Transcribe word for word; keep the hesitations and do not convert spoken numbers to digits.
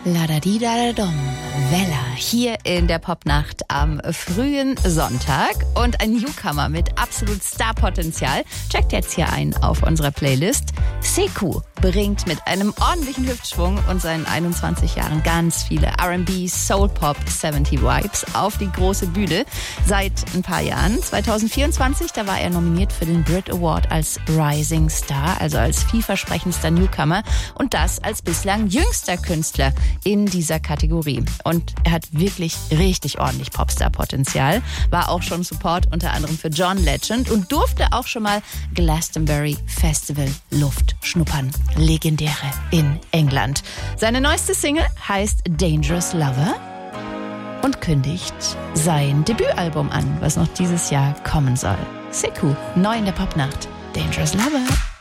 La-da-di-da-da-dum. Wella hier in der Popnacht am frühen Sonntag. Und ein Newcomer mit absolut Starpotenzial checkt jetzt hier ein auf unserer Playlist. Sekou bringt mit einem ordentlichen Hüftschwung und seinen einundzwanzig Jahren ganz viele R and B, Soul-Pop, siebzig Vibes auf die große Bühne. Seit ein paar Jahren, zwanzig vierundzwanzig, da war er nominiert für den Brit Award als Rising Star, also als vielversprechendster Newcomer. Und das als bislang jüngster Künstler in dieser Kategorie. Und er hat wirklich richtig ordentlich Popstar-Potenzial. War auch schon Support unter anderem für John Legend und durfte auch schon mal Glastonbury Festival Luft schnuppern. Legendäre in England. Seine neueste Single heißt Dangerous Lover und kündigt sein Debütalbum an, was noch dieses Jahr kommen soll. Sekou, neu in der Popnacht. Dangerous Lover.